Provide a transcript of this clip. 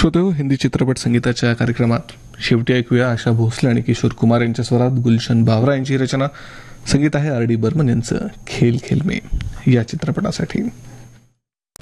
श्रोतेहो, हिंदी चित्रपट संगीताच्या कार्यक्रमात शेवटी ऐकूया आशा भोसले आणि किशोर कुमार यांच्या स्वरात गुलशन बावरा यांची रचना. संगीत आहे आर डी बर्मन यांचं खेल खेल में या चित्रपटासाठी.